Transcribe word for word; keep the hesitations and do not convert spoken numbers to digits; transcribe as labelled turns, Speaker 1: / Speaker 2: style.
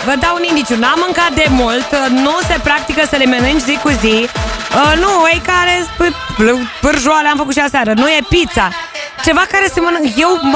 Speaker 1: vă dau un indiciu. N-am mâncat de mult, nu se practică să le mănânci zi cu zi. uh, Nu, e care pârjoale am făcut și aseară. Nu e pizza. Ceva care se mănâncă. Eu